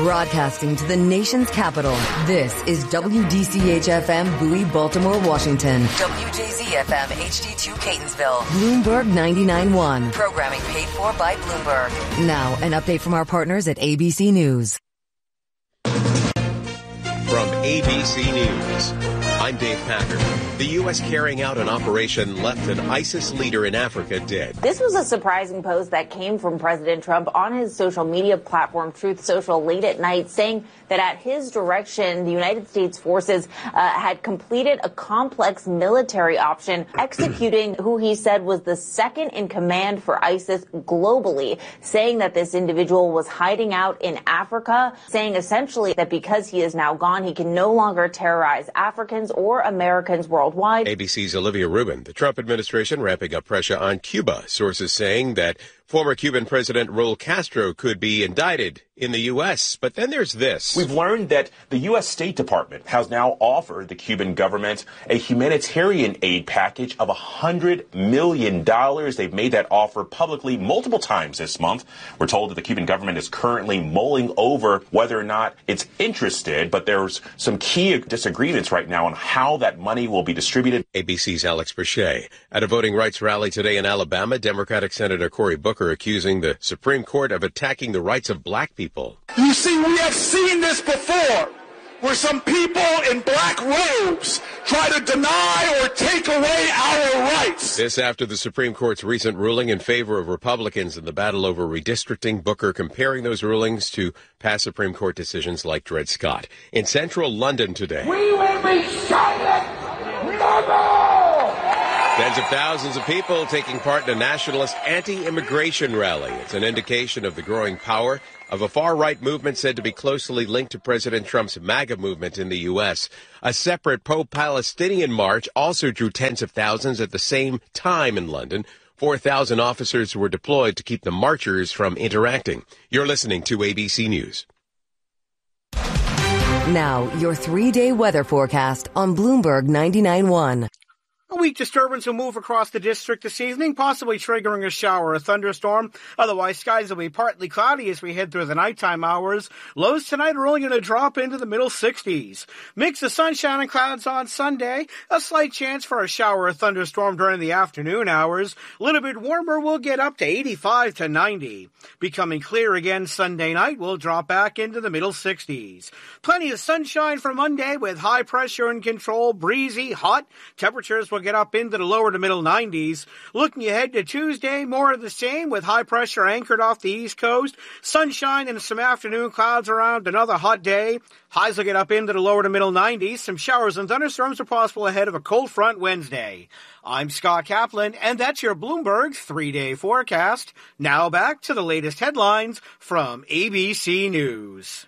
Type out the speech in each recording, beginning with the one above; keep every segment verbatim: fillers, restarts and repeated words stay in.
Broadcasting to the nation's capital, this is W D C H F M Bowie, Baltimore, Washington. W J Z F M H D two Catonsville. Bloomberg ninety-nine point one. Programming paid for by Bloomberg. Now, an update from our partners at A B C News. From A B C News, I'm Dave Packer. The U S carrying out an operation left an ISIS leader in Africa dead. This was a surprising post that came from President Trump on his social media platform, Truth Social, late at night, saying that at his direction, the United States forces uh, had completed a complex military option, executing who he said was the second in command for ISIS globally, saying that this individual was hiding out in Africa, saying essentially that because he is now gone, he can no longer terrorize Africans or Americans worldwide. A B C's Olivia Rubin. The Trump administration ramping up pressure on Cuba. Sources saying that former Cuban President Raul Castro could be indicted in the U S. But then there's this. We've learned that the U S. State Department has now offered the Cuban government a humanitarian aid package of one hundred million dollars. They've made that offer publicly multiple times this month. We're told that the Cuban government is currently mulling over whether or not it's interested, but there's some key disagreements right now on how that money will be distributed. A B C's Alex Bechet. At a voting rights rally today in Alabama, Democratic Senator Cory Booker accusing the Supreme Court of attacking the rights of black people. You see, we have seen this before, where some people in black robes try to deny or take away our rights. This after the Supreme Court's recent ruling in favor of Republicans in the battle over redistricting. Booker comparing those rulings to past Supreme Court decisions like Dred Scott. In central London today, We will be silent never! Tens of thousands of people taking part in a nationalist anti-immigration rally. It's an indication of the growing power of a far-right movement said to be closely linked to President Trump's MAGA movement in the U S. A separate pro-Palestinian march also drew tens of thousands at the same time in London. four thousand officers were deployed to keep the marchers from interacting. You're listening to A B C News. Now, your three-day weather forecast on Bloomberg ninety-nine point one. A weak disturbance will move across the district this evening, possibly triggering a shower or a thunderstorm. Otherwise, skies will be partly cloudy as we head through the nighttime hours. Lows tonight are only going to drop into the middle sixties. Mix of sunshine and clouds on Sunday. A slight chance for a shower or thunderstorm during the afternoon hours. A little bit warmer, we'll get up to eighty-five to ninety. Becoming clear again Sunday night, we'll drop back into the middle sixties. Plenty of sunshine for Monday with high pressure and control, breezy, hot. Temperatures will get up into the lower to middle nineties. Looking ahead to Tuesday, more of the same with high pressure anchored off the East Coast. Sunshine and some afternoon clouds around, another hot day. Highs will get up into the lower to middle nineties. Some showers and thunderstorms are possible ahead of a cold front Wednesday. I'm Scott Kaplan, and that's your Bloomberg three-day forecast. Now back to the latest headlines from A B C News.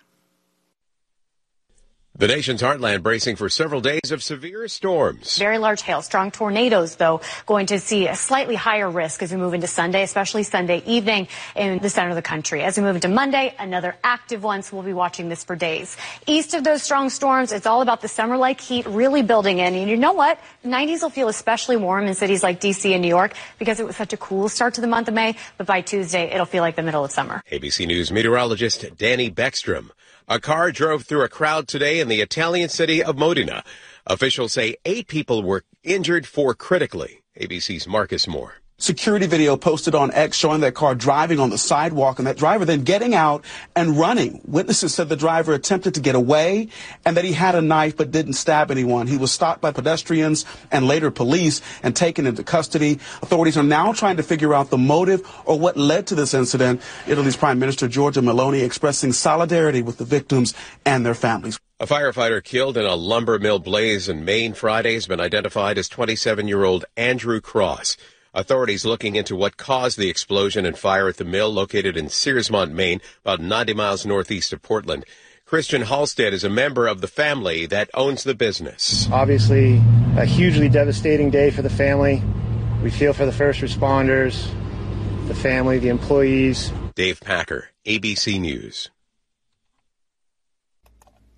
The nation's heartland bracing for several days of severe storms. Very large hail, strong tornadoes, though, going to see a slightly higher risk as we move into Sunday, especially Sunday evening in the center of the country. As we move into Monday, another active one, so we'll be watching this for days. East of those strong storms, it's all about the summer-like heat really building in. And you know what? The nineties will feel especially warm in cities like D C and New York because it was such a cool start to the month of May. But by Tuesday, it'll feel like the middle of summer. A B C News meteorologist Danny Beckstrom. A car drove through a crowd today in the Italian city of Modena. Officials say eight people were injured, four critically. A B C's Marcus Moore. Security video posted on X showing that car driving on the sidewalk and that driver then getting out and running. Witnesses said the driver attempted to get away and that he had a knife but didn't stab anyone. He was stopped by pedestrians and later police and taken into custody. Authorities are now trying to figure out the motive or what led to this incident. Italy's Prime Minister Giorgia Meloni expressing solidarity with the victims and their families. A firefighter killed in a lumber mill blaze in Maine Friday has been identified as twenty-seven-year-old Andrew Cross. Authorities looking into what caused the explosion and fire at the mill located in Searsmont, Maine, about ninety miles northeast of Portland. Christian Halstead is a member of the family that owns the business. Obviously, a hugely devastating day for the family. We feel for the first responders, the family, the employees. Dave Packer, A B C News.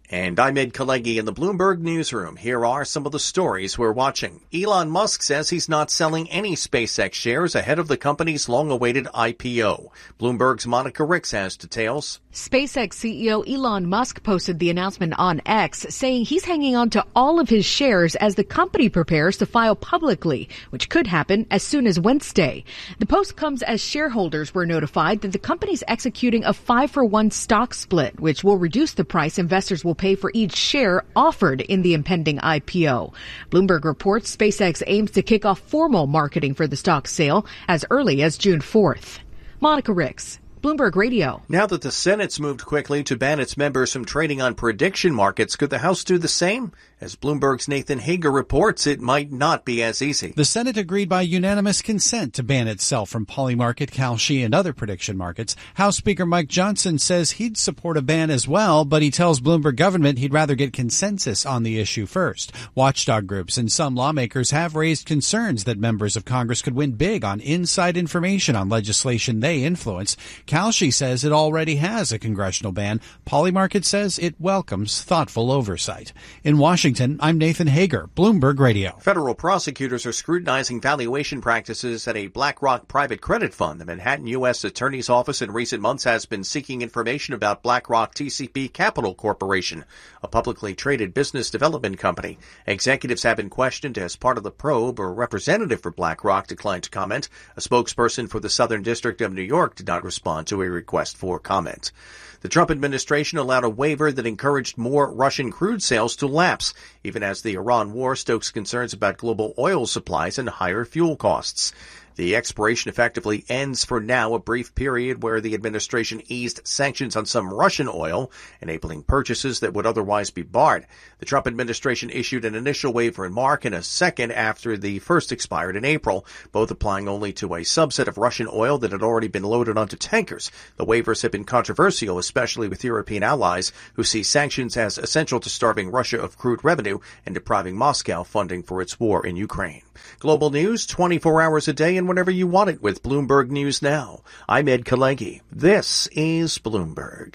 And I'm Ed Kalegi in the Bloomberg Newsroom. Here are some of the stories we're watching. Elon Musk says he's not selling any SpaceX shares ahead of the company's long-awaited I P O. Bloomberg's Monica Ricks has details. SpaceX C E O Elon Musk posted the announcement on X, saying he's hanging on to all of his shares as the company prepares to file publicly, which could happen as soon as Wednesday. The post comes as shareholders were notified that the company's executing a five-for-one stock split, which will reduce the price investors will pay for each share offered in the impending I P O. Bloomberg reports SpaceX aims to kick off formal marketing for the stock sale as early as June fourth. Monica Ricks, Bloomberg Radio. Now that the Senate's moved quickly to ban its members from trading on prediction markets, could the House do the same? As Bloomberg's Nathan Hager reports, it might not be as easy. The Senate agreed by unanimous consent to ban itself from Polymarket, Kalshi, and other prediction markets. House Speaker Mike Johnson says he'd support a ban as well, but he tells Bloomberg Government he'd rather get consensus on the issue first. Watchdog groups and some lawmakers have raised concerns that members of Congress could win big on inside information on legislation they influence. Kalshi says it already has a congressional ban. Polymarket says it welcomes thoughtful oversight. In Washington, I'm Nathan Hager, Bloomberg Radio. Federal prosecutors are scrutinizing valuation practices at a BlackRock private credit fund. The Manhattan U S Attorney's Office in recent months has been seeking information about BlackRock T C P Capital Corporation, a publicly traded business development company. Executives have been questioned as part of the probe. A representative for BlackRock declined to comment. A spokesperson for the Southern District of New York did not respond to a request for comment. The Trump administration allowed a waiver that encouraged more Russian crude sales to lapse, even as the Iran war stokes concerns about global oil supplies and higher fuel costs. The expiration effectively ends for now, a brief period where the administration eased sanctions on some Russian oil, enabling purchases that would otherwise be barred. The Trump administration issued an initial waiver in March and a second after the first expired in April, both applying only to a subset of Russian oil that had already been loaded onto tankers. The waivers have been controversial, especially with European allies who see sanctions as essential to starving Russia of crude revenue and depriving Moscow funding for its war in Ukraine. Global news twenty-four hours a day and whenever you want it with Bloomberg News Now. I'm Ed Kalegi. This is Bloomberg.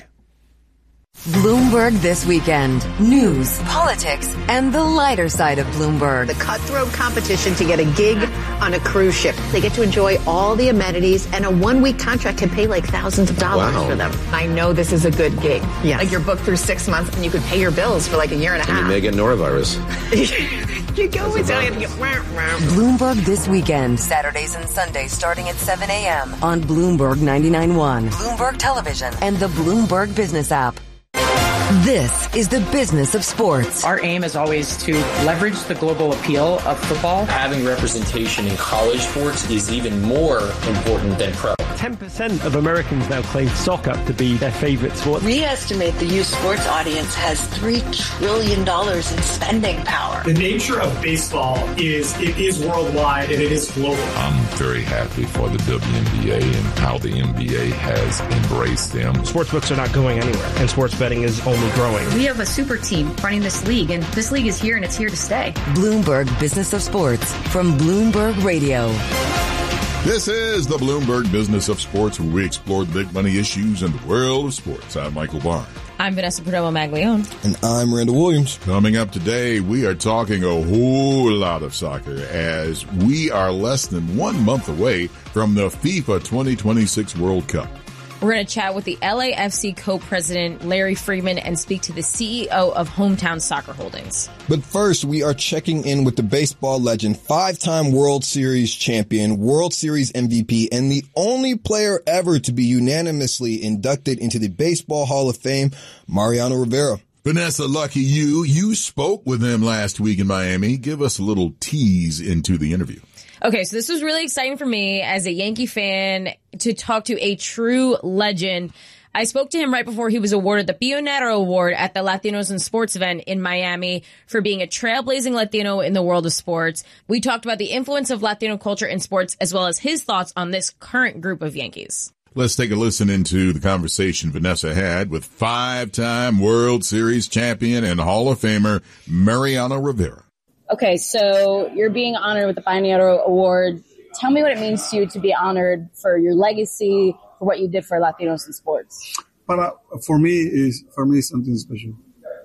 Bloomberg This Weekend. News, politics, and the lighter side of Bloomberg. The cutthroat competition to get a gig on a cruise ship. They get to enjoy all the amenities, and a one-week contract can pay like thousands of dollars wow. for them. I know this is a good gig. Yes. Like you're booked through six months, and you could pay your bills for like a year and a half. And you may get norovirus. You go with it. Bloomberg This Weekend. Saturdays and Sundays starting at seven a.m. on Bloomberg ninety-nine point one, Bloomberg Television, and the Bloomberg Business app. This is the business of sports. Our aim is always to leverage the global appeal of football. Having representation in college sports is even more important than pro. ten percent of Americans now claim soccer to be their favorite sport. We estimate the youth sports audience has three trillion dollars in spending power. The nature of baseball is it is worldwide and it is global. I'm very happy for the W N B A and how the N B A has embraced them. Sportsbooks are not going anywhere, and sports betting is only growing. We have a super team running this league, and this league is here and it's here to stay. Bloomberg Business of Sports from Bloomberg Radio. This is the Bloomberg Business of Sports, where we explore the big money issues in the world of sports. I'm Michael Barr. I'm Vanessa Perdomo-Maglione. And I'm Randall Williams. Coming up today, we are talking a whole lot of soccer as we are less than one month away from the FIFA twenty twenty-six World Cup. We're going to chat with the L A F C co-president, Larry Freeman, and speak to the C E O of Hometown Soccer Holdings. But first, we are checking in with the baseball legend, five-time World Series champion, World Series M V P, and the only player ever to be unanimously inducted into the Baseball Hall of Fame, Mariano Rivera. Vanessa, lucky you. You spoke with him last week in Miami. Give us a little tease into the interview. Okay, so this was really exciting for me as a Yankee fan to talk to a true legend. I spoke to him right before he was awarded the Pionero Award at the Latinos in Sports event in Miami for being a trailblazing Latino in the world of sports. We talked about the influence of Latino culture in sports as well as his thoughts on this current group of Yankees. Let's take a listen into the conversation Vanessa had with five-time World Series champion and Hall of Famer Mariano Rivera. Okay, so you're being honored with the Pionero Award. Tell me what it means to you to be honored for your legacy, for what you did for Latinos in sports. Para, for me, is for me something special.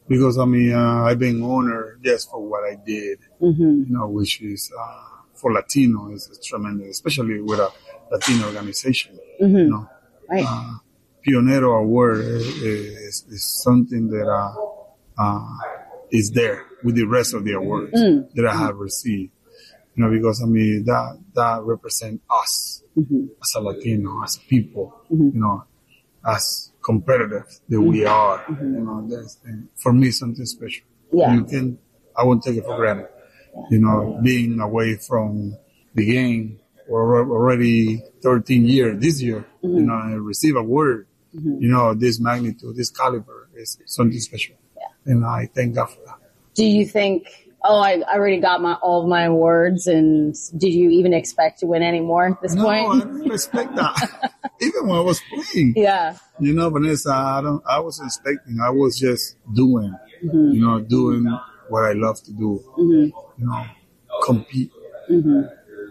because I mean, uh, I've been honored just for what I did, mm-hmm. you know, which is, uh, for Latino is tremendous, especially with a Latino organization, mm-hmm. you know. Right. Uh, Pionero Award is, is, is something that, uh, uh, is there with the rest of the awards mm. that I have received. You know, because I mean, that, that represents us mm-hmm. as a Latino, as people, mm-hmm. you know, as competitive that we are, mm-hmm. you know, that's, for me, something special. Yeah. You can, I won't take it for granted. Yeah. You know, being away from the game for already thirteen years, this year, mm-hmm. you know, and receive a word, mm-hmm. you know, this magnitude, this caliber is something special. Yeah. And I thank God for that. Do you think, oh, I, I already got my all of my awards, and did you even expect to win any more at this no, point? No, I didn't expect that. Even when I was playing. Yeah. You know, Vanessa, I don't, I wasn't expecting. I was just doing, mm-hmm. you know, doing what I love to do. Mm-hmm. You know, compete. Mm-hmm.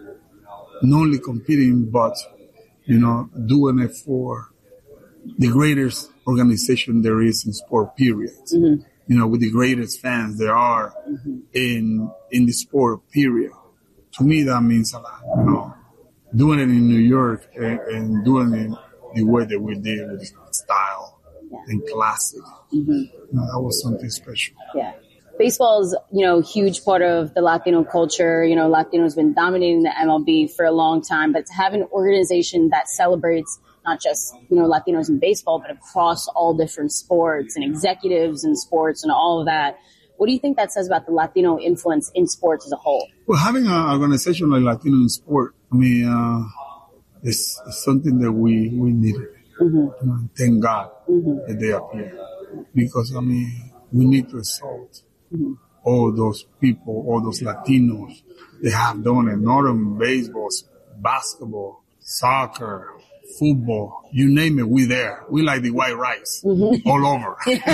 Not only competing, but, you know, doing it for the greatest organization there is in sport, period. Mm-hmm. You know, with the greatest fans there are mm-hmm. in in the sport, period. To me, that means a lot, you know. Doing it in New York and, and doing it the way that we did with style yeah. and classic, mm-hmm. you know, that was something special. Yeah. Baseball is, you know, a huge part of the Latino culture. You know, Latinos been dominating the M L B for a long time, but to have an organization that celebrates not just, you know, Latinos in baseball, but across all different sports and executives in sports and all of that. What do you think that says about the Latino influence in sports as a whole? Well, having an organization like Latino in sport, I mean, uh, it's, it's something that we, we needed. Mm-hmm. You know, thank God mm-hmm. that they appear. Because, I mean, we need to exalt mm-hmm. all those people, all those Latinos that have done it, not in baseball, basketball, soccer, football, you name it, we there. We like the white rice mm-hmm. all over.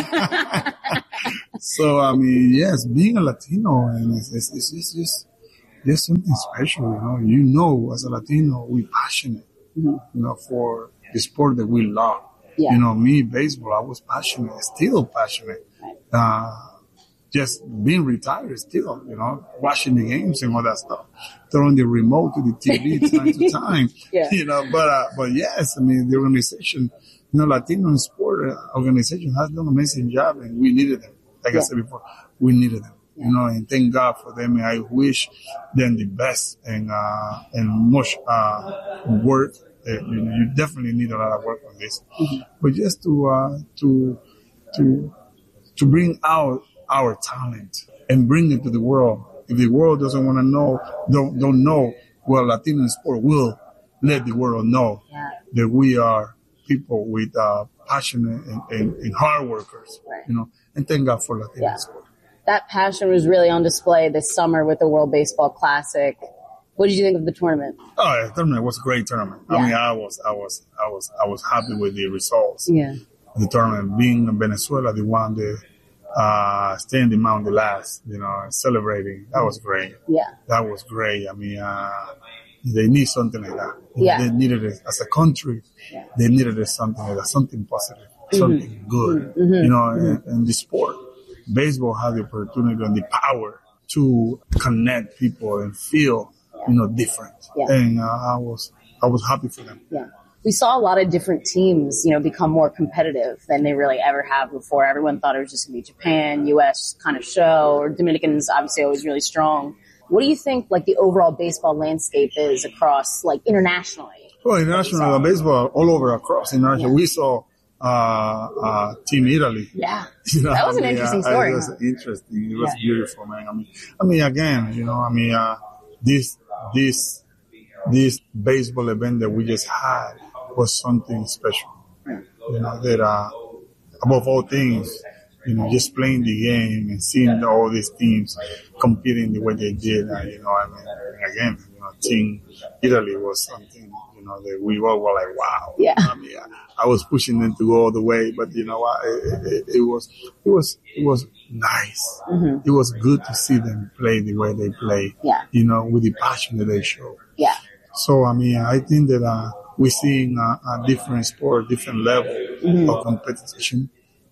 So, I mean, yes, being a Latino, and it's, it's, it's, it's just, just something special, you know. You know, as a Latino, we're passionate, mm-hmm. you know, for the sport that we love. Yeah. You know, me, baseball, I was passionate, still passionate. Right. Uh, just being retired still, you know, watching the games and all that stuff, throwing the remote to the T V time to time, yeah. you know, but, uh, but yes, I mean, the organization, you know, Latino in sport organization has done an amazing job, and we needed them. Like yeah. I said before, we needed them, yeah. you know, and thank God for them. And I wish them the best and, uh, and much, uh, work. Uh, you know, you definitely need a lot of work on this, mm-hmm. but just to, uh, to, to, to bring out our talent and bring it to the world. If the world doesn't want to know, don't, don't know, well, Latino sport will let the world know yeah. that we are people with, uh, passionate and, and, and hard workers, right. you know, and thank God for Latino yeah. sport. That passion was really on display this summer with the World Baseball Classic. What did you think of the tournament? Oh, the tournament was a great tournament. Yeah. I mean, I was, I was, I was, I was happy with the results. Yeah. The tournament, being in Venezuela, the one that, uh, standing Mount the last, you know, celebrating. That was great. Yeah. That was great. I mean, uh, they need something like that. Yeah. They needed it as a country. Yeah. They needed it something like that, something positive, Mm-hmm. something good, Mm-hmm. you know, Mm-hmm. and, and the sport. Baseball has the opportunity and the power to connect people and feel, you know, different. Yeah. And uh, I was, I was happy for them. Yeah. We saw a lot of different teams, you know, become more competitive than they really ever have before. Everyone thought it was just going to be Japan, U S kind of show, or Dominicans obviously always really strong. What do you think, like, the overall baseball landscape is across, like, internationally? Well, international baseball all over across international. Yeah. We saw uh, uh, Team Italy. Yeah, you know, that was an I mean, interesting uh, story. It was huh? interesting. It was yeah. beautiful, man. I mean, I mean, again, you know, I mean, uh, this, this, this baseball event that we just had was something special. You know, that uh, above all things, you know, just playing the game and seeing all these teams competing the way they did, uh, you know, I mean, again, you know, Team Italy was something, you know, that we all were like, wow. Yeah. I mean, I, I was pushing them to go all the way, but you know what, it, it, it was, it was, it was nice. Mm-hmm. It was good to see them play the way they play, yeah. you know, with the passion that they show. Yeah. So, I mean, I think that, uh, we're seeing a, a different sport, different level mm-hmm. of competition.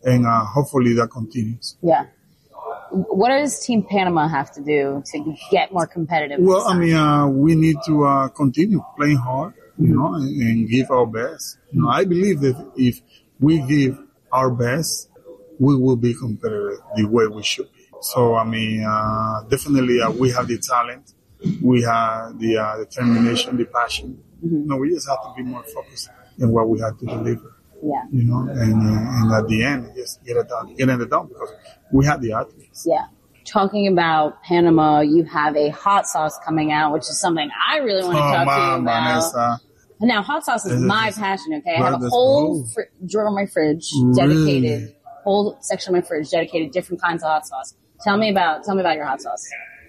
and uh, hopefully that continues. Yeah. What does Team Panama have to do to get more competitive? Well, I mean, uh, we need to uh, continue playing hard, you know, and, and give our best. You know, I believe that if we give our best, we will be competitive the way we should be. So, I mean, uh, definitely uh, we have the talent, we have the uh, determination, the passion. Mm-hmm. You know, we just have to be more focused in what we have to deliver. Yeah. You know, and uh, and at the end, just get it done, get it done because we have the athletes. Yeah. Talking about Panama, you have a hot sauce coming out, which is something I really want to oh, talk my, to you about. Vanessa. Now, hot sauce is my passion, okay? I have a Brothers, whole oh. fr- drawer in my fridge Really? dedicated, whole section of my fridge dedicated to different kinds of hot sauce. Tell me about, tell me about your hot sauce.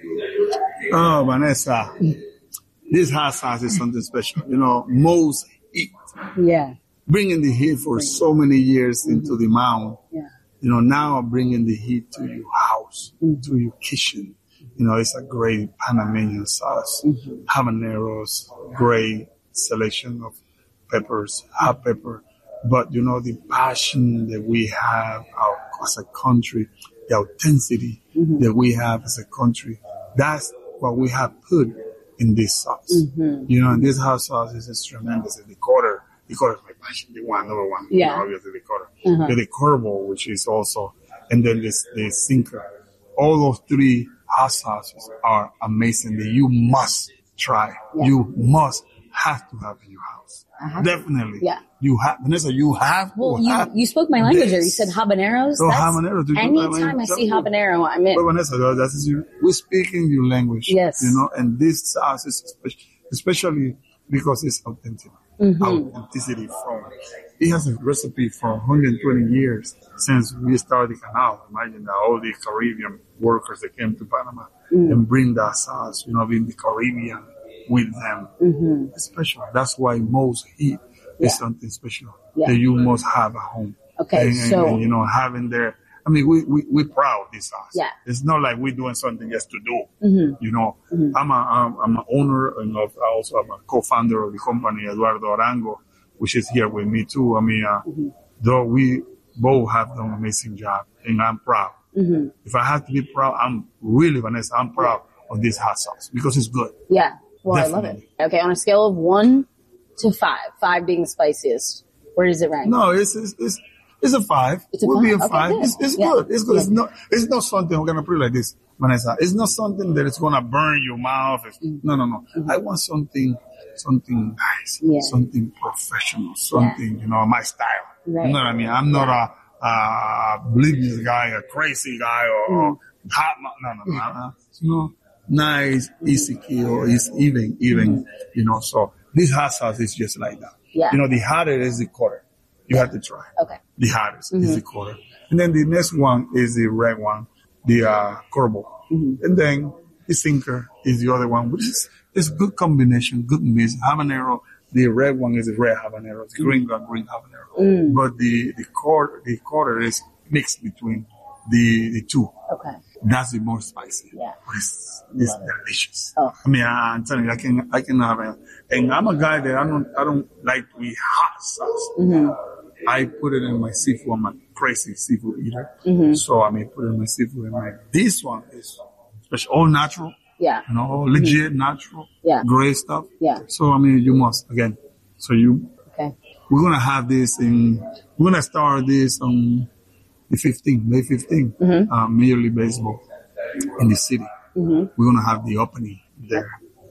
Oh, Vanessa, this hot sauce is something special. You know, Mo's heat. Yeah. Bringing the heat for so many years mm-hmm. into the mound. Yeah. You know, now I'm bringing the heat to your house, mm-hmm. to your kitchen. You know, it's a great Panamanian sauce. Mm-hmm. Habaneros, great selection of peppers, hot pepper. But, you know, the passion that we have as a country, the authenticity mm-hmm. that we have as a country, that's what we have put in this sauce. Mm-hmm. You know, and this hot sauce is just tremendous. The quarter, the quarter is my passion. The one, number one. Yeah. You know, obviously the quarter. Uh-huh. The Corvo, which is also, and then this, the Sinker. All those three hot sauces are amazing that you must try. Yeah. You must have to have in your house. Uh-huh. Definitely. Yeah. You have, Vanessa, you have Well, to you, have you spoke my language this. there. You said habaneros. Oh, That's, habaneros. Do you anytime I see habanero, I'm in. But Vanessa, that's you. We're speaking your language. Yes. You know, and this sauce is special, especially because it's authentic. Mm-hmm. Authenticity from. It has a recipe for one hundred twenty years since we started the canal. Imagine that all the Caribbean workers that came to Panama mm. and bring that sauce, you know, being the Caribbean with them. Mm-hmm. It's special. That's why most heat yeah. is something special yeah. that you must have at home. Okay, and, so and, you know, having their. I mean, we we we proud of this sauce. Yeah. It's not like we're doing something just to do. Mm-hmm. You know, mm-hmm. I'm a I'm, I'm an owner and of, also I'm a co-founder of the company, Eduardo Arango, which is here with me too. I mean, uh, mm-hmm. though we both have done an amazing job, and I'm proud. Mm-hmm. If I have to be proud, I'm really, Vanessa, I'm proud of this hot sauce because it's good. Yeah. Well, Definitely. I love it. Okay, on a scale of one to five, five being the spiciest, where does it rank? No, it's it's it's, it's a five. It's a we'll five. be a Okay, five. good. It's, it's yeah. good. It's good. Yeah. It's not. It's not something we're gonna put it like this, Vanessa. It's not something that is gonna burn your mouth. Mm-hmm. No, no, no. Mm-hmm. I want something, something nice, yeah. something professional, something yeah. you know, my style. Right. You know what I mean? I'm not yeah. a, a oblivious guy, a crazy guy, or, mm. or hot. No, no, no, no. no. You know, nice, easy kill, is even, even. Mm-hmm. You know, so this hot sauce is just like that. Yeah. You know, the hotter is the quarter. You have to try. Okay. The hottest mm-hmm. is the quarter. And then the next one is the red one, the uh, Corvo. Mm-hmm. And then the Sinker is the other one, which is it's good combination, good mix. Habanero, the red one is the red habanero, the mm-hmm. green one, green habanero. Mm. But the, the quarter, the quarter is mixed between the, the two. Okay. That's the more spicy. Yeah. It's, it's delicious. Oh. I mean, I, I'm telling you, I can, I can have it. And I'm a guy that I don't, I don't like to eat hot sauce. Mm-hmm. I put it in my seafood. I'm a crazy seafood eater. Mm-hmm. So I mean, put it in my seafood. And my, this one is special, all natural. Yeah. You know, all legit, mm-hmm. natural. Yeah. Great stuff. Yeah. So I mean, you must, again. So you, okay. We're going to have this in, we're going to start this on the fifteenth, May fifteenth, mm-hmm. uh, Major League Baseball in the city. Mm-hmm. We're going to have the opening there.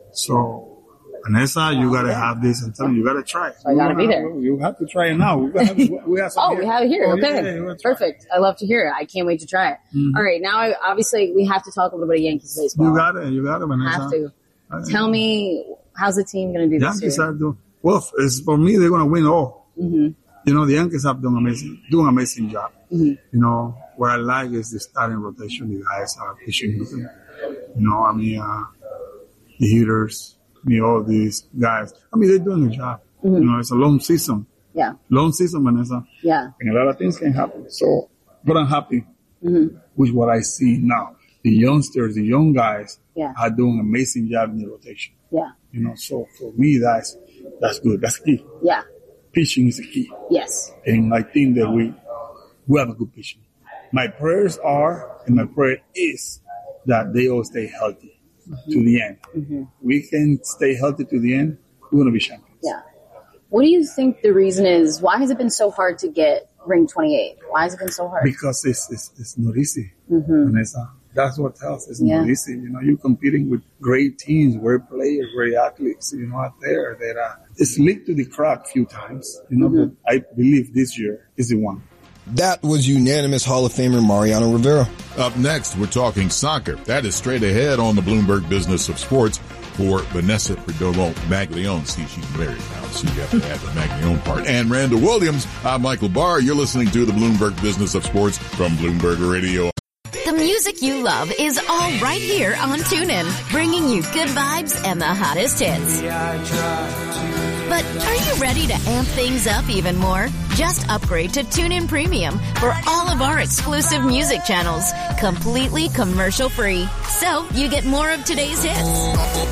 So, Vanessa, you got to have this and tell me, you got to try it. So I got to be there. You have to try it now. We have, we have oh, here. we have it here. Oh, okay. Yeah, yeah, perfect. I love to hear it. I can't wait to try it. Mm-hmm. All right. Now, I, obviously, we have to talk a little bit of Yankees baseball. You got it. You got it, Vanessa. Have to. I, Tell me, how's the team going to do Yankees this year? Are doing, well, it's, for me, they're going to win all. Mm-hmm. You know, the Yankees have done amazing, doing an amazing job. Mm-hmm. You know, what I like is the starting rotation. The guys are pitching with them. You know, I mean, uh, the hitters, I mean, all these guys. I mean, they're doing a job. Mm-hmm. You know, it's a long season. Yeah. Long season, Vanessa. Yeah. And a lot of things can happen. So, but I'm happy mm-hmm. with what I see now. The youngsters, the young guys yeah. are doing an amazing job in the rotation. Yeah. You know, so for me, that's, that's good. That's key. Yeah. Pitching is the key. Yes. And I think that we, we have a good pitching. My prayers are, and my prayer is, that they all stay healthy mm-hmm. to the end. Mm-hmm. We can stay healthy to the end, we're going to be champions. Yeah. What do you think the reason is? Why has it been so hard to get ring twenty-eight? Why has it been so hard? Because it's it's, it's not easy, mm-hmm. Vanessa. That's what tells. It's yeah. not easy. You know, you're competing with great teams, great players, great athletes, you know, out there that uh, it's leaked to the crack a few times, you know, mm-hmm. but I believe this year is the one. That was unanimous Hall of Famer Mariano Rivera. Up next, we're talking soccer. That is straight ahead on the Bloomberg Business of Sports for Vanessa Perdomo Maglione. See, she's married now, so you have to add the Maglione part. And Randall Williams. I'm Michael Barr. You're listening to the Bloomberg Business of Sports from Bloomberg Radio. The music you love is all right here on TuneIn, bringing you good vibes and the hottest hits. But are you ready to amp things up even more? Just upgrade to TuneIn Premium for all of our exclusive music channels, completely commercial-free. So you get more of today's hits,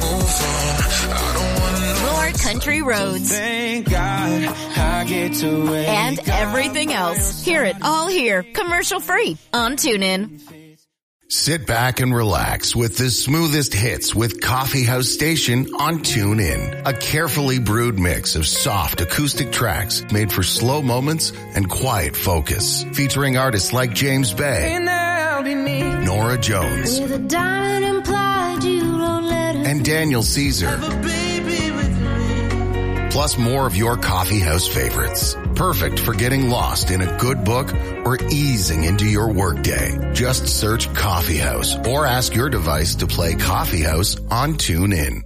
more country roads, Thank God I get to and everything else. Hear it all here, commercial-free on TuneIn. Sit back and relax with the smoothest hits with Coffee House Station on TuneIn. A carefully brewed mix of soft acoustic tracks made for slow moments and quiet focus. Featuring artists like James Bay, Nora Jones, and Daniel Caesar. Plus more of your coffee house favorites. Perfect for getting lost in a good book or easing into your workday. Just search Coffee House or ask your device to play Coffee House on TuneIn.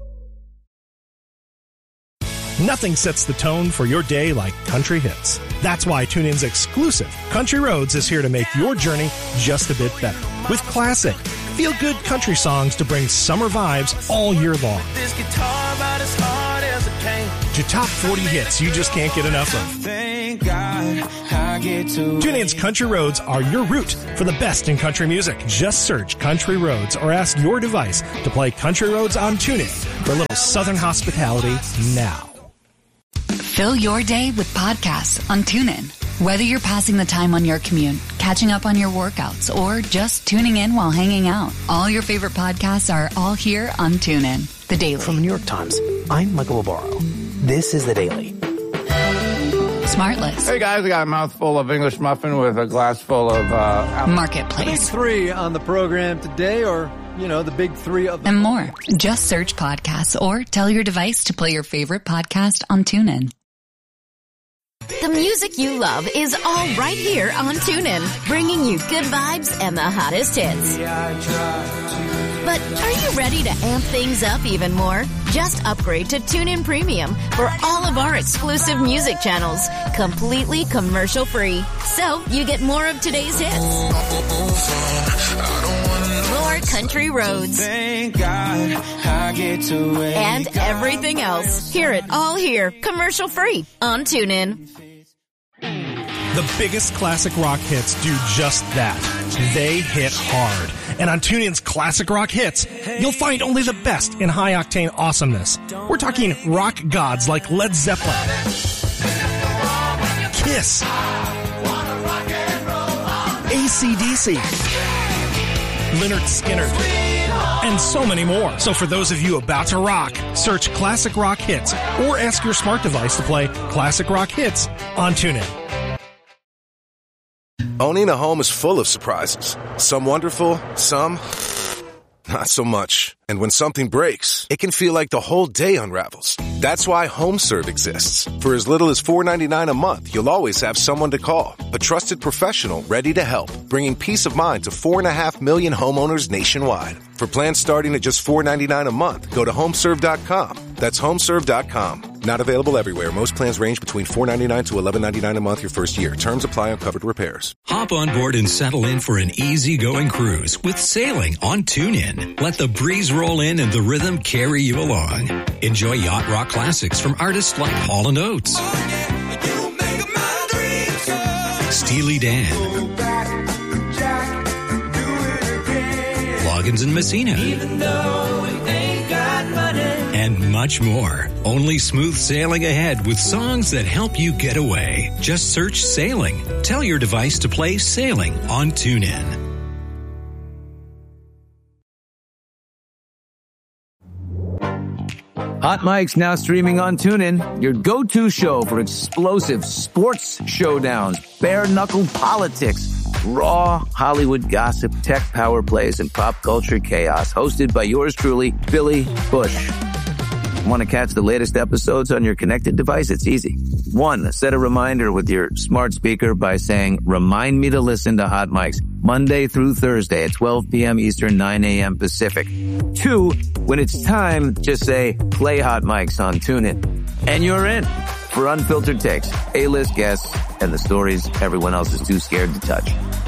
Nothing sets the tone for your day like country hits. That's why TuneIn's exclusive Country Roads is here to make your journey just a bit better. With classic, feel-good country songs to bring summer vibes all year long. This guitar about as hard as it came. To top forty hits you just can't get enough of. Thank God I get to TuneIn's Country Roads are your route for the best in country music. Just search Country Roads or ask your device to play Country Roads on TuneIn for a little southern hospitality now. Fill your day with podcasts on TuneIn. Whether you're passing the time on your commute, catching up on your workouts, or just tuning in while hanging out, all your favorite podcasts are all here on TuneIn. The Daily. From the New York Times, I'm Michael Barbaro. This is The Daily. Smartless. Hey guys, I got a mouthful of English muffin with a glass full of uh, Marketplace. The big three on the program today, or, you know, the big three of the and more. Just search podcasts or tell your device to play your favorite podcast on TuneIn. The music you love is all right here on TuneIn, bringing you good vibes and the hottest hits. But are you ready to amp things up even more? Just upgrade to TuneIn Premium for all of our exclusive music channels, completely commercial-free. So you get more of today's hits, more country roads, Thank God I get to and everything else. Hear it all here, commercial-free on TuneIn. The biggest classic rock hits do just that. They hit hard. And on TuneIn's Classic Rock Hits, you'll find only the best in high-octane awesomeness. We're talking rock gods like Led Zeppelin, Kiss, A C D C, Lynyrd Skynyrd, and so many more. So for those of you about to rock, search Classic Rock Hits or ask your smart device to play Classic Rock Hits on TuneIn. Owning a home is full of surprises. Some wonderful, some not so much. And when something breaks, it can feel like the whole day unravels. That's why HomeServe exists. For as little as four dollars and ninety-nine cents a month, you'll always have someone to call. A trusted professional ready to help, bringing peace of mind to four and a half million homeowners nationwide. For plans starting at just four dollars and ninety-nine cents a month, go to homeserve dot com. That's homeserve dot com. Not available everywhere. Most plans range between four dollars and ninety-nine cents to eleven dollars and ninety-nine cents a month your first year. Terms apply on covered repairs. Hop on board and settle in for an easygoing cruise with sailing on TuneIn. Let the breeze roll in and the rhythm carry you along. Enjoy yacht rock classics from artists like Hall and Oates, Steely Dan, Loggins and Messina, and much more. Only smooth sailing ahead with songs that help you get away. Just search Sailing. Tell your device to play Sailing on TuneIn. Hot Mic's now streaming on TuneIn, your go-to show for explosive sports showdowns, bare-knuckle politics, raw Hollywood gossip, tech power plays, and pop culture chaos. Hosted by yours truly, Billy Bush. Want to catch the latest episodes on your connected device? It's easy. One, set a reminder with your smart speaker by saying, remind me to listen to Hot Mics Monday through Thursday at twelve p.m. Eastern, nine a.m. Pacific. Two, when it's time, just say, play Hot Mics on TuneIn. And you're in for unfiltered takes, A-list guests, and the stories everyone else is too scared to touch.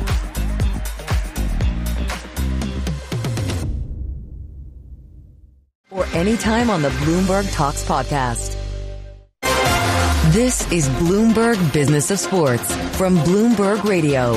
Or anytime on the Bloomberg Talks podcast. This is Bloomberg Business of Sports from Bloomberg Radio.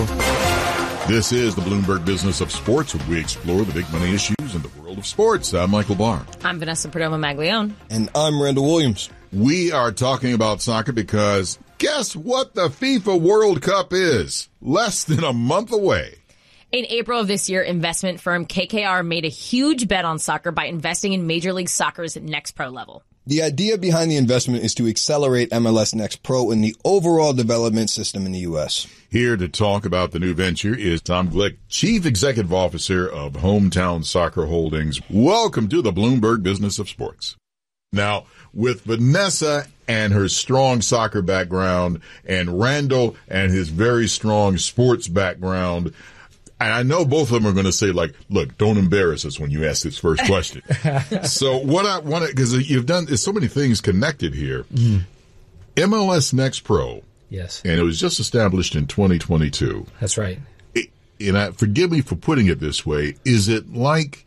This is the Bloomberg Business of Sports, where we explore the big money issues in the world of sports. I'm Michael Barr. I'm Vanessa Perdomo-Maglione. And I'm Randall Williams. We are talking about soccer because guess what the FIFA World Cup is? Less than a month away. In April of this year, investment firm K K R made a huge bet on soccer by investing in Major League Soccer's Next Pro level. The idea behind the investment is to accelerate M L S Next Pro in the overall development system in the U S. Here to talk about the new venture is Tom Glick, Chief Executive Officer of Hometown Soccer Holdings. Welcome to the Bloomberg Business of Sports. Now, with Vanessa and her strong soccer background and Randall and his very strong sports background, and I know both of them are going to say, like, look, don't embarrass us when you ask this first question. So what I want to, because you've done, there's so many things connected here. Mm. M L S Next Pro. Yes. And it was just established in twenty twenty-two. That's right. It, and I, forgive me for putting it this way. Is it like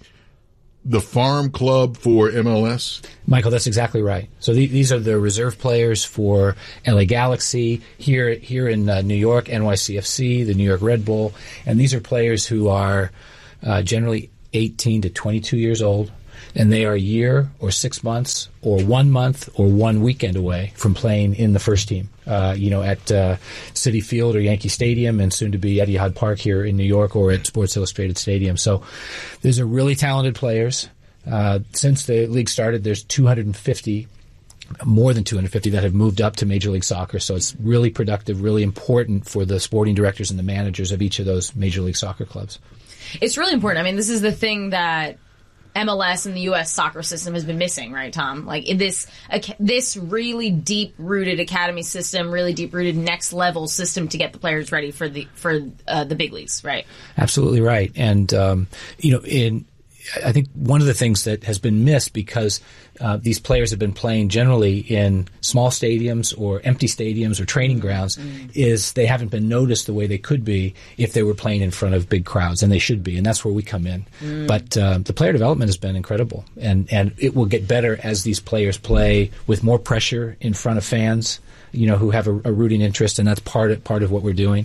the farm club for M L S? Michael, that's exactly right. So th- these are the reserve players for L A Galaxy, here here in uh, New York, N Y C F C, the New York Red Bull. And these are players who are uh, generally eighteen to twenty-two years old. And they are a year or six months or one month or one weekend away from playing in the first team, uh, you know, at uh, Citi Field or Yankee Stadium and soon to be Etihad Park here in New York or at Sports Illustrated Stadium. So these are really talented players. Uh, since the league started, there's two hundred fifty, more than two hundred fifty that have moved up to Major League Soccer. So it's really productive, really important for the sporting directors and the managers of each of those Major League Soccer clubs. It's really important. I mean, this is the thing that M L S and the U S soccer system has been missing, right, Tom? Like in this, this really deep-rooted academy system, really deep-rooted next-level system to get the players ready for the for uh, the big leagues, right? Absolutely right. And um, you know, in I think one of the things that has been missed because uh, these players have been playing generally in small stadiums or empty stadiums or training grounds mm. is they haven't been noticed the way they could be if they were playing in front of big crowds, and they should be, and that's where we come in. Mm. But uh, the player development has been incredible, and, and it will get better as these players play with more pressure in front of fans, you know, who have a, a rooting interest, and that's part of, part of what we're doing.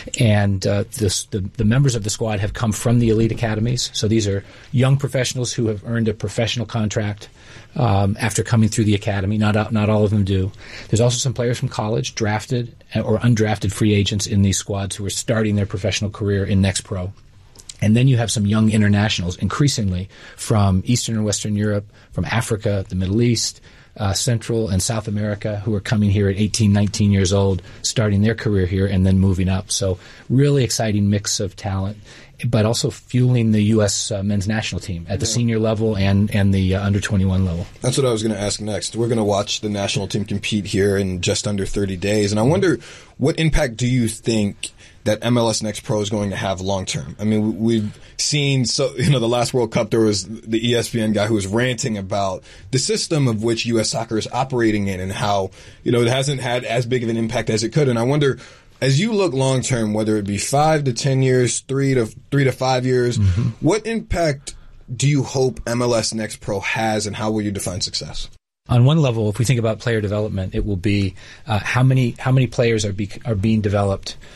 And uh, this, the, the members of the squad have come from the elite academies. So these are young professionals who have earned a professional contract um, after coming through the academy. Not not all of them do. There's also some players from college, drafted or undrafted free agents in these squads who are starting their professional career in Next Pro. And then you have some young internationals, increasingly from Eastern and Western Europe, from Africa, the Middle East, Uh, Central and South America, who are coming here at eighteen, nineteen years old, starting their career here and then moving up. So really exciting mix of talent, but also fueling the U S uh, men's national team at the yeah. senior level and, and the uh, under twenty-one level. That's what I was going to ask next. We're going to watch the national team compete here in just under thirty days. And I wonder, what impact do you think that M L S Next Pro is going to have long term? I mean, we've seen, so you know, the last World Cup, there was the E S P N guy who was ranting about the system of which U S soccer is operating in and how, you know, it hasn't had as big of an impact as it could. And I wonder, as you look long term, whether it be five to ten years, three to three to five years, mm-hmm. what impact do you hope M L S Next Pro has, and how will you define success? On one level, if we think about player development, it will be uh, how many how many players are be, are being developed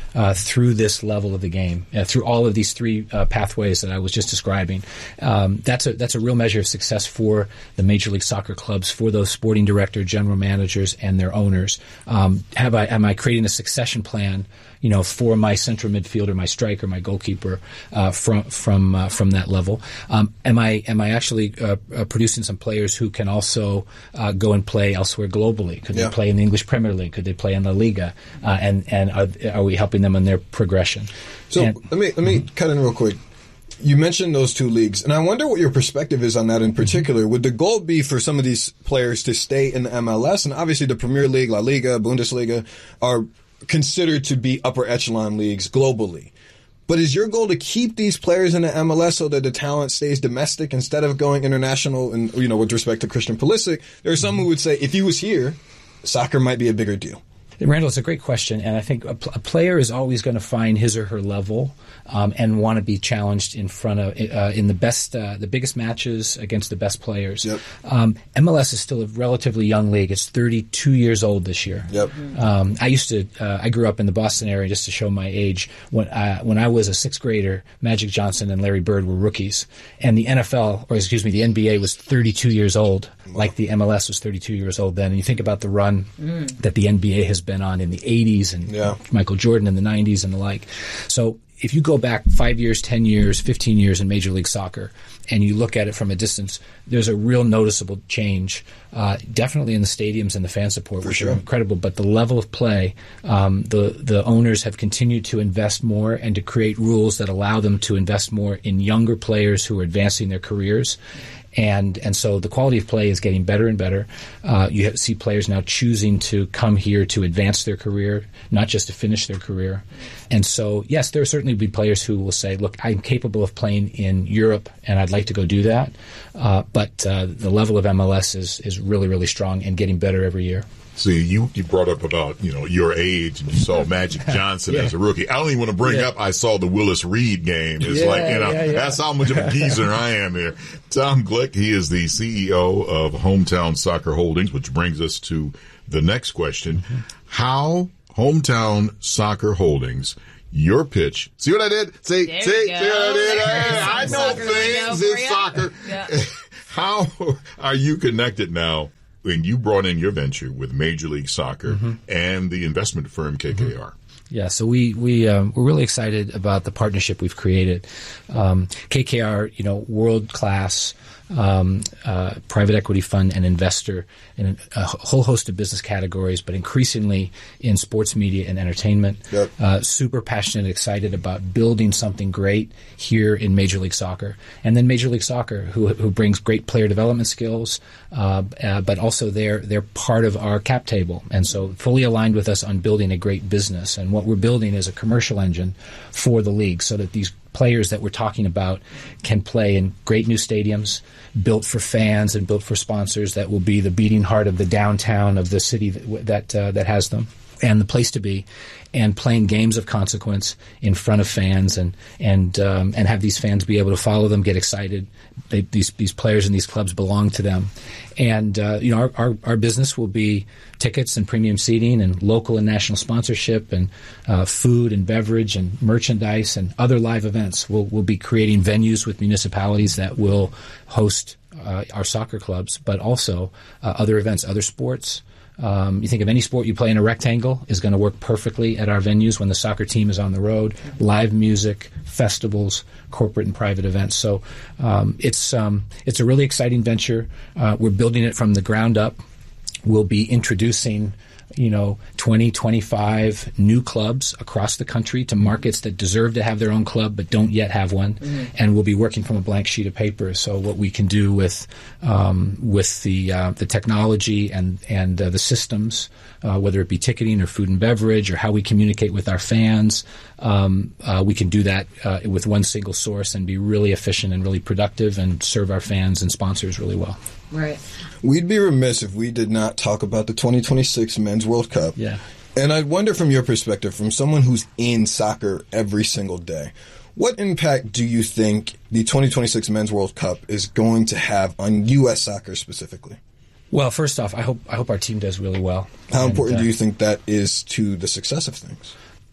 uh, through this level of the game, uh, through all of these three uh, pathways that I was just describing. Um, that's a that's a real measure of success for the Major League Soccer clubs, for those sporting director, general managers, and their owners. Um, have I am I creating a succession plan, you know, for my central midfielder, my striker, my goalkeeper, uh, from from uh, from that level? Um, am I am I actually uh, uh, producing some players who can also uh, go and play elsewhere globally? Could Yeah. they play in the English Premier League? Could they play in La Liga? Uh, and and are, are we helping them in their progression? So And- let me let me cut in real quick. You mentioned those two leagues, and I wonder what your perspective is on that in particular. Would the goal be for some of these players to stay in the M L S? And obviously the Premier League, La Liga, Bundesliga are considered to be upper echelon leagues globally. But is your goal to keep these players in the M L S so that the talent stays domestic instead of going international? And, you know, with respect to Christian Pulisic, there are some who would say if he was here, soccer might be a bigger deal. Randall, it's a great question, and I think a, pl- a player is always going to find his or her level um, and want to be challenged in front of uh, in the best, uh, the biggest matches against the best players. Yep. Um, M L S is still a relatively young league. It's thirty-two years old this year. Yep. Um, I used to. Uh, I grew up in the Boston area, just to show my age. When I, when I was a sixth grader, Magic Johnson and Larry Bird were rookies, and the N F L, or excuse me, the N B A was thirty-two years old, like the M L S was thirty-two years old then. And you think about the run Mm. that the N B A has been on in the eighties and Yeah. Michael Jordan in the nineties and the like. So if you go back five years, ten years, fifteen years in Major League Soccer, and you look at it from a distance, there's a real noticeable change, uh, definitely in the stadiums and the fan support, which sure. are incredible. But the level of play, um, the the owners have continued to invest more and to create rules that allow them to invest more in younger players who are advancing their careers. And and so the quality of play is getting better and better. Uh, you have, see players now choosing to come here to advance their career, not just to finish their career. And so, yes, there will certainly be players who will say, look, I'm capable of playing in Europe, and I'd like to go do that. Uh, but uh, the level of M L S is, is really, really strong and getting better every year. See, you, you brought up about, you know, your age, and you saw Magic Johnson Yeah. as a rookie. I don't even want to bring Yeah. up I saw the Willis Reed game. It's Yeah, like, you know, yeah, yeah. that's how much of a geezer I am here. Tom Glick, he is the C E O of Hometown Soccer Holdings, which brings us to the next question. Mm-hmm. How Hometown Soccer Holdings, your pitch. See what I did? See, There see, we see go. what I did? Hey, I Some know soccer lingo things for in ya. soccer. Yeah. How are you connected now when you brought in your venture with Major League Soccer Mm-hmm. and the investment firm K K R? Yeah, so we we um, we're really excited about the partnership we've created. Um, K K R, you know, world class um, uh, private equity fund and investor in a whole host of business categories, but increasingly in sports media and entertainment. Yep. Uh, super passionate, excited about building something great here in Major League Soccer, and then Major League Soccer, who who brings great player development skills, uh, uh, but also they're they're part of our cap table, and so fully aligned with us on building a great business. And what we're building is a commercial engine for the league, so that these players that we're talking about can play in great new stadiums, built for fans and built for sponsors that will be the beating heart of the downtown of the city that that, uh, that has them, and the place to be, and playing games of consequence in front of fans, and and um, and have these fans be able to follow them, get excited. They, these these players and these clubs belong to them, and uh, you know our, our our business will be tickets and premium seating and local and national sponsorship and uh, food and beverage and merchandise and other live events. We'll we'll be creating venues with municipalities that will host uh, our soccer clubs, but also uh, other events, other sports. Um, you think of any sport you play in a rectangle is going to work perfectly at our venues when the soccer team is on the road. Live music, festivals, corporate and private events. So um, it's um, it's a really exciting venture. Uh, we're building it from the ground up. We'll be introducing, you know, twenty, twenty-five new clubs across the country to markets that deserve to have their own club but don't yet have one. Mm-hmm. And we'll be working from a blank sheet of paper. So what we can do with um, with the uh, the technology and and uh, the systems, uh, whether it be ticketing or food and beverage or how we communicate with our fans, um, uh, we can do that uh, with one single source and be really efficient and really productive and serve our fans and sponsors really well. Right. We'd be remiss if we did not talk about the twenty twenty-six Men's World Cup. Yeah. And I wonder from your perspective, from someone who's in soccer every single day, what impact do you think the twenty twenty-six Men's World Cup is going to have on U S soccer specifically? Well, first off, I hope I hope our team does really well. How And, important uh, do you think that is to the success of things?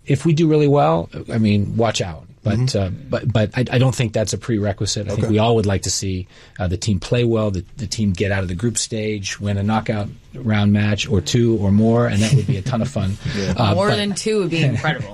if we do really well, I mean, watch out. But Mm-hmm. uh, but but I, I don't think that's a prerequisite. I Okay. think we all would like to see uh, the team play well, the, the team get out of the group stage, win a knockout round match or two or more, and that would be a ton of fun. Yeah. Uh, More but- than two would be incredible.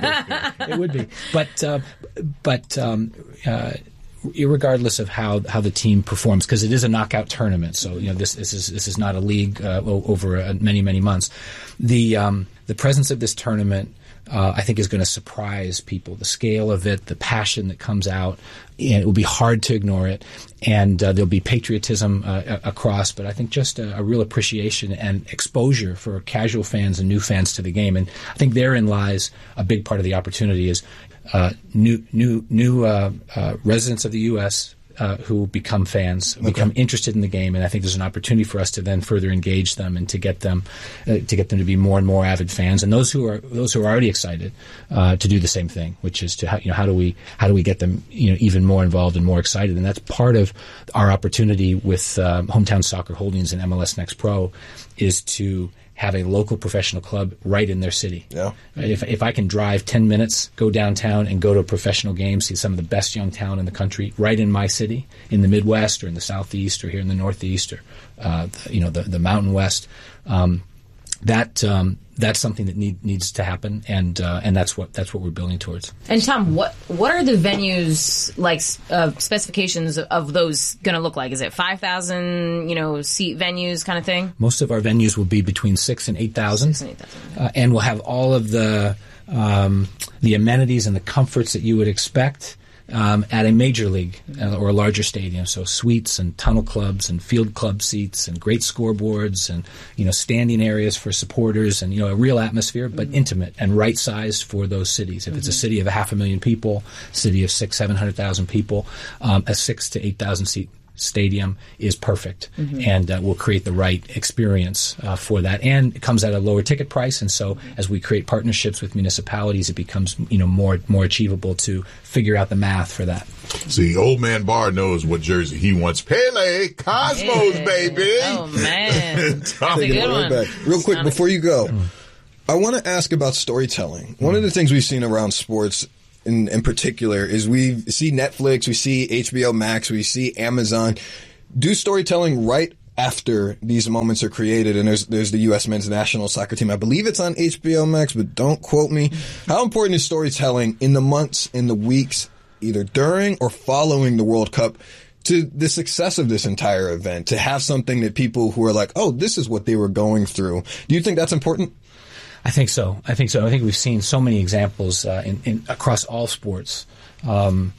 it would be. But uh, but um, uh, irregardless of how how the team performs, because it is a knockout tournament, so you know this this is this is not a league uh, o- over uh, many many months. The um, the presence of this tournament, Uh, I think, is going to surprise people. The scale of it, the passion that comes out, and it will be hard to ignore it. And uh, there'll be patriotism uh, across, but I think just a, a real appreciation and exposure for casual fans and new fans to the game. And I think therein lies a big part of the opportunity is uh, new new new uh, uh, residents of the U S Uh, who become fans, Okay. become interested in the game, and I think there's an opportunity for us to then further engage them and to get them uh, to get them to be more and more avid fans, and those who are those who are already excited uh, to do the same thing, which is to how, you know how do we how do we get them you know even more involved and more excited, and that's part of our opportunity with uh, Hometown Soccer Holdings and M L S Next Pro is to have a local professional club right in their city. Yeah. If if I can drive ten minutes, go downtown and go to a professional game, see some of the best young talent in the country right in my city, in the Midwest or in the Southeast or here in the Northeast or uh, the, you know the the Mountain West, um, that um, that's something that need, needs to happen, and uh, and that's what that's what we're building towards. And Tom, what what are the venues like uh, specifications of those going to look like? Is it five thousand you know seat venues kind of thing? Most of our venues will be between six and eight thousand, Six and eight thousand. uh, and we'll have all of the um, the amenities and the comforts that you would expect um, at a major league uh, or a larger stadium. So suites and tunnel clubs and field club seats and great scoreboards and you know standing areas for supporters and you know a real atmosphere, but intimate and right sized for those cities. If it's a city of a half a million people, city of six seven hundred thousand people, um, a six to eight thousand seat stadium is perfect, Mhm. and uh, will create the right experience uh, for that, and it comes at a lower ticket price. And so, as we create partnerships with municipalities, it becomes you know more more achievable to figure out the math for that. See, old man Barr knows what jersey he wants. Pele, Cosmos, Yeah. baby. Oh man, Take it right back. Real quick, before you go, I want to ask about storytelling. One of the things we've seen around sports in, in particular is we see Netflix, we see H B O Max, we see Amazon do storytelling right after these moments are created. And there's there's the U S men's national soccer team. I believe it's on H B O Max, but don't quote me. How important is storytelling in the months, in the weeks, either during or following the World Cup, to the success of this entire event, to have something that people who are like, oh, this is what they were going through. Do you think that's important? I think so. I think so. I think we've seen so many examples uh, in, in across all sports um,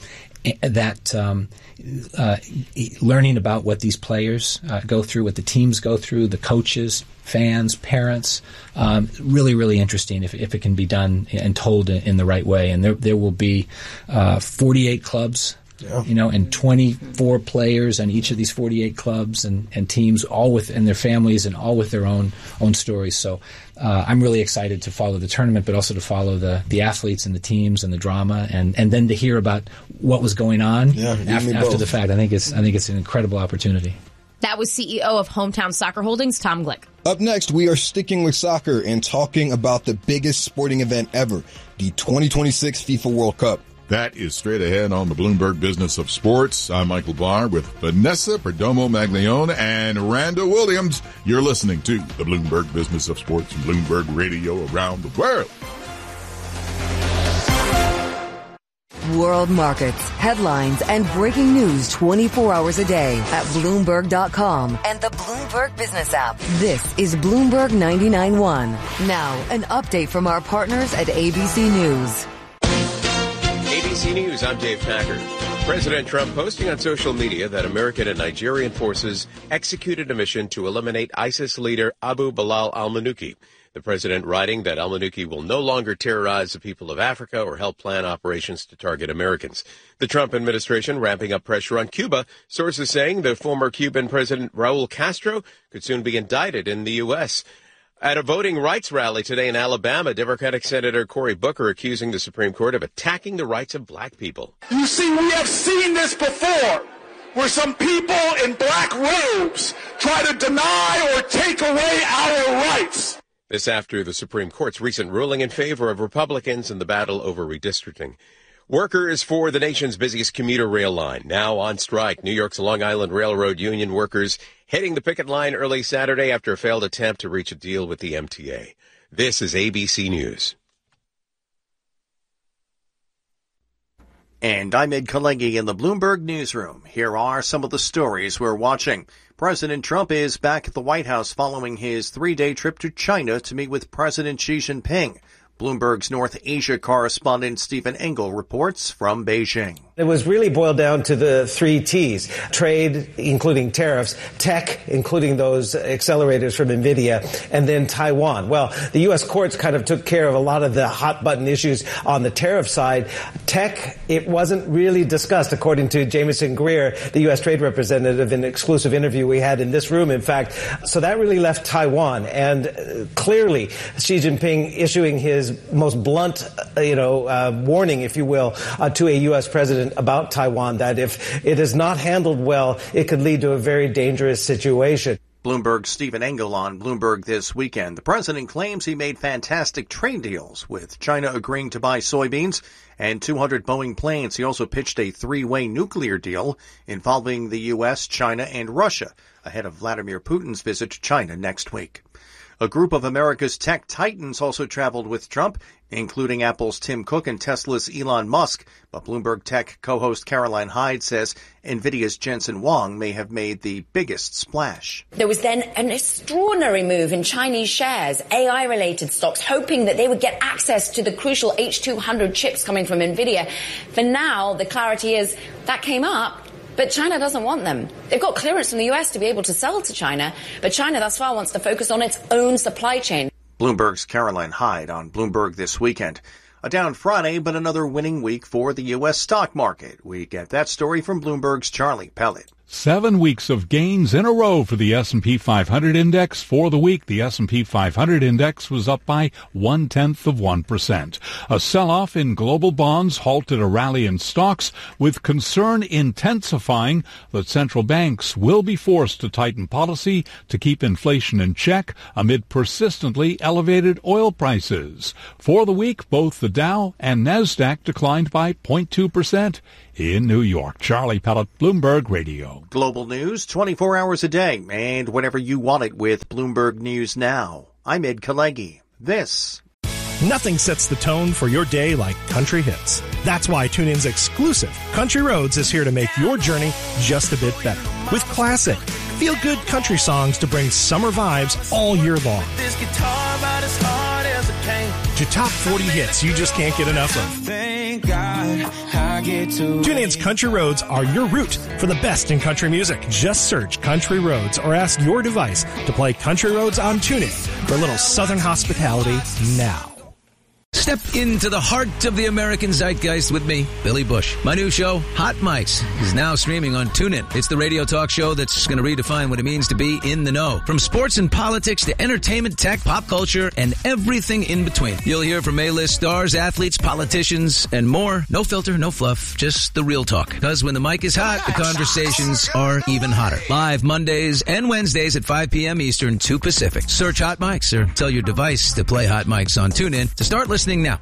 that um, uh, learning about what these players uh, go through, what the teams go through, the coaches, fans, parents, um, really, really interesting if, if it can be done and told in, in the right way. And there there will be uh, forty-eight clubs. Yeah. You know, and twenty-four players on each of these forty-eight clubs and, and teams, all with and their families and all with their own own stories. So uh, I'm really excited to follow the tournament, but also to follow the, the athletes and the teams and the drama, and, and then to hear about what was going on yeah, after, after the fact. I think it's I think it's an incredible opportunity. That was C E O of Hometown Soccer Holdings, Tom Glick. Up next, we are sticking with soccer and talking about the biggest sporting event ever, the twenty twenty-six FIFA World Cup. That is straight ahead on the Bloomberg Business of Sports. I'm Michael Barr with Vanessa Perdomo Maglione and Randa Williams. You're listening to the Bloomberg Business of Sports and Bloomberg Radio around the world. World markets, headlines, and breaking news twenty-four hours a day at Bloomberg dot com and the Bloomberg Business app. This is Bloomberg ninety-nine point one. Now, an update from our partners at A B C News. A B C News, I'm Dave Packard. President Trump posting on social media that American and Nigerian forces executed a mission to eliminate ISIS leader Abu Bilal al-Manuki. The president writing that al-Manuki will no longer terrorize the people of Africa or help plan operations to target Americans. The Trump administration ramping up pressure on Cuba, sources saying the former Cuban President Raul Castro could soon be indicted in the U S At a voting rights rally today in Alabama, Democratic Senator Cory Booker accusing the Supreme Court of attacking the rights of black people. You see, we have seen this before, where some people in black robes try to deny or take away our rights. This after the Supreme Court's recent ruling in favor of Republicans in the battle over redistricting. Workers for the nation's busiest commuter rail line now on strike. New York's Long Island Railroad Union workers hitting the picket line early Saturday after a failed attempt to reach a deal with the M T A. This is A B C News. And I'm Ed Kalegi in the Bloomberg Newsroom. Here are some of the stories we're watching. President Trump is back at the White House following his three-day trip to China to meet with President Xi Jinping. Bloomberg's North Asia correspondent Stephen Engel reports from Beijing. It was really boiled down to the three T's: trade, including tariffs, tech, including those accelerators from NVIDIA, and then Taiwan. Well, the U S courts kind of took care of a lot of the hot button issues on the tariff side. Tech, it wasn't really discussed, according to Jameson Greer, the U S trade representative, in an exclusive interview we had in this room, in fact. So that really left Taiwan. And uh, clearly, Xi Jinping issuing his most blunt, uh, you know, uh, warning, if you will, uh, to a U S president about Taiwan, that if it is not handled well, it could lead to a very dangerous situation. Bloomberg's Stephen Engel on Bloomberg This Weekend. The president claims he made fantastic trade deals, with China agreeing to buy soybeans and two hundred Boeing planes. He also pitched a three-way nuclear deal involving the U S, China, and Russia ahead of Vladimir Putin's visit to China next week. A group of America's tech titans also traveled with Trump, including Apple's Tim Cook and Tesla's Elon Musk. But Bloomberg Tech co-host Caroline Hyde says NVIDIA's Jensen Huang may have made the biggest splash. There was then an extraordinary move in Chinese shares, A I-related stocks, hoping that they would get access to the crucial H two hundred chips coming from NVIDIA. For now, the clarity is that came up, but China doesn't want them. They've got clearance from the U S to be able to sell to China, but China thus far wants to focus on its own supply chain. Bloomberg's Caroline Hyde on Bloomberg This Weekend. A down Friday, but another winning week for the U S stock market. We get that story from Bloomberg's Charlie Pellet. Seven weeks of gains in a row for the S and P five hundred index. For the week, the S and P five hundred index was up by one-tenth of one percent. A sell-off in global bonds halted a rally in stocks, with concern intensifying that central banks will be forced to tighten policy to keep inflation in check amid persistently elevated oil prices. For the week, both the Dow and NASDAQ declined by zero point two percent. In New York, Charlie Pellet, Bloomberg Radio. Global news twenty-four hours a day and whenever you want it with Bloomberg News Now. I'm Ed Kalegi. This. Nothing sets the tone for your day like country hits. That's why TuneIn's exclusive Country Roads is here to make your journey just a bit better. With classic, feel-good country songs to bring summer vibes all year long. This guitar about as hard as it came. To top forty hits you just can't get enough of. Thank God I get to TuneIn's Country Roads are your route for the best in country music. Just search Country Roads or ask your device to play Country Roads on TuneIn for a little southern hospitality now. Step into the heart of the American zeitgeist with me, Billy Bush. My new show, Hot Mics, is now streaming on TuneIn. It's the radio talk show that's going to redefine what it means to be in the know. From sports and politics to entertainment, tech, pop culture, and everything in between. You'll hear from A-list stars, athletes, politicians, and more. No filter, no fluff, just the real talk. Because when the mic is hot, the conversations are even hotter. Live Mondays and Wednesdays at five p.m. Eastern, two Pacific. Search Hot Mics or tell your device to play Hot Mics on TuneIn to start listening now.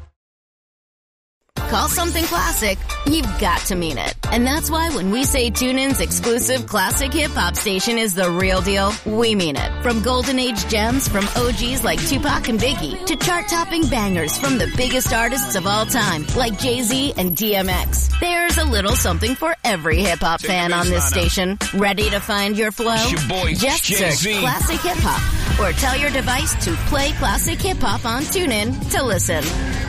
Call something classic, you've got to mean it. And that's why when we say TuneIn's exclusive classic hip-hop station is the real deal, we mean it. From golden age gems from O Gs like Tupac and Biggie to chart-topping bangers from the biggest artists of all time like Jay-Z and D M X. There's a little something for every hip-hop fan on this station. Ready to find your flow? Your boy, Just Jay-Z. search Classic Hip-Hop or tell your device to play Classic Hip-Hop on TuneIn to listen.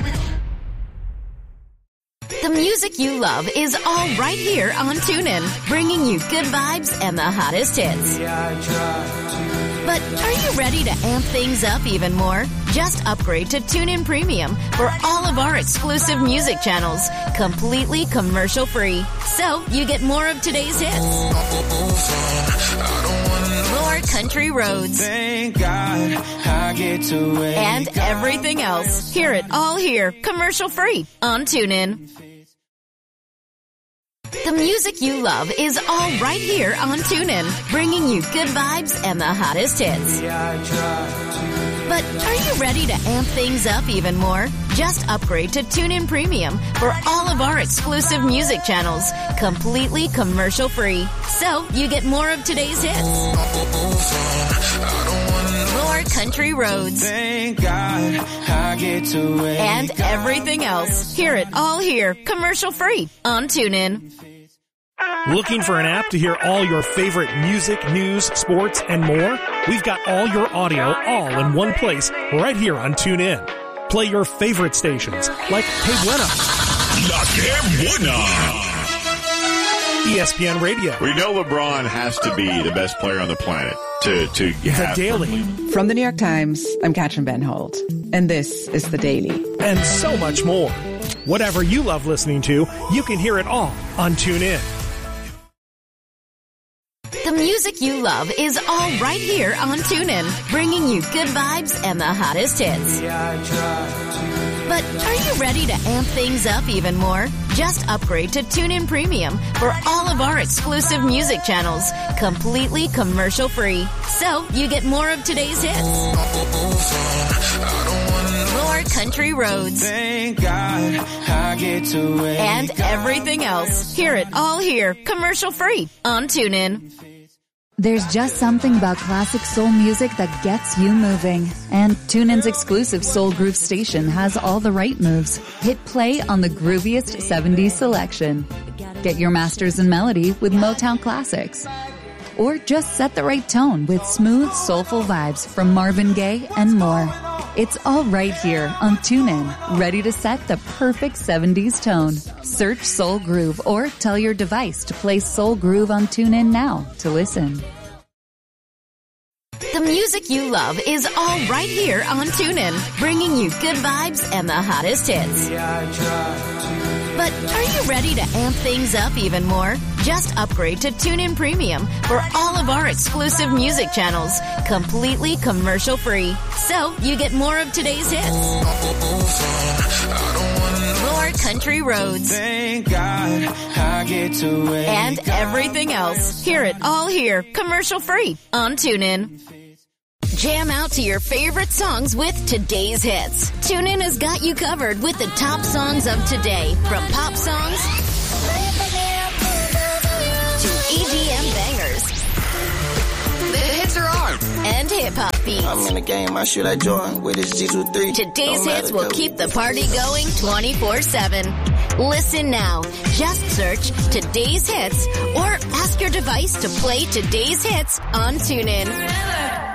The music you love is all right here on TuneIn, bringing you good vibes and the hottest hits. But are you ready to amp things up even more? Just upgrade to TuneIn Premium for all of our exclusive music channels, completely commercial-free. So you get more of today's hits. More country roads. Thank God I get to wake and everything else. Hear it all here, commercial-free on TuneIn. The music you love is all right here on TuneIn, bringing you good vibes and the hottest hits. But are you ready to amp things up even more? Just upgrade to TuneIn Premium for all of our exclusive music channels, completely commercial free. So you get more of today's hits, more country roads, Thank God I get to wake and everything else. Hear it all here, commercial free on TuneIn. Looking for an app to hear all your favorite music, news, sports, and more? We've got all your audio all in one place right here on TuneIn. Play your favorite stations like Que Buena, La Que Buena, E S P N Radio. We know LeBron has to be the best player on the planet to, to have. The Daily. From the New York Times, I'm Katrin Benhold, and this is The Daily. And so much more. Whatever you love listening to, you can hear it all on TuneIn. The music you love is all right here on TuneIn, bringing you good vibes and the hottest hits. But are you ready to amp things up even more? Just upgrade to TuneIn Premium for all of our exclusive music channels, completely commercial free. So you get more of today's hits, more country roads, Thank God I get to wake and everything else. Hear it all here, commercial free on TuneIn. There's just something about classic soul music that gets you moving. And TuneIn's exclusive Soul Groove station has all the right moves. Hit play on the grooviest seventies selection. Get your masters in melody with Motown classics. Or just set the right tone with smooth, soulful vibes from Marvin Gaye and more. It's all right here on TuneIn, ready to set the perfect seventies tone. Search Soul Groove or tell your device to play Soul Groove on TuneIn now to listen. The music you love is all right here on TuneIn, bringing you good vibes and the hottest hits. But are you ready to amp things up even more? Just upgrade to TuneIn Premium for all of our exclusive music channels, completely commercial free. So you get more of today's hits, more country roads, Thank God I get to wake and everything else. Hear it all here, commercial free on TuneIn. Jam out to your favorite songs with today's hits. TuneIn has got you covered with the top songs of today, from pop songs to E D M bangers. The hits are on and hip-hop beats. I'm in the game, I shoot like Jordan with his G twenty-three. Today's hits will keep the party going twenty-four seven. Listen now. Just search Today's Hits or ask your device to play Today's Hits on TuneIn.